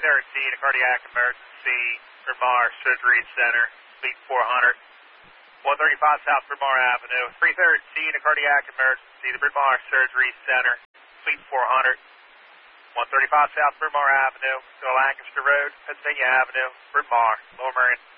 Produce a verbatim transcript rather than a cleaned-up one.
thirteen, a cardiac emergency, Bryn Mawr Surgery Center, Suite four hundred. one thirty-five South Bryn Mawr Avenue, three thirteen, a cardiac emergency, the Bryn Mawr Surgery Center, Suite four hundred. one thirty-five South Bryn Mawr Avenue, go Lancaster Road, Pennsylvania Avenue, Bryn Mawr, Lower Merion.